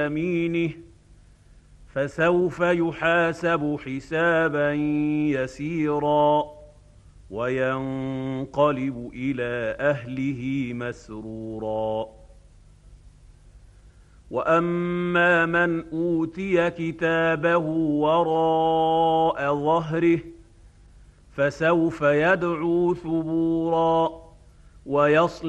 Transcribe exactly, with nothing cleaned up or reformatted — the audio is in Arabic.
يمينه فسوف يحاسب حسابا يسيرا وينقلب إلى أهله مسرورا. وأما من أوتي كتابه وراء ظهره فسوف يدعو ثبورا ويصلى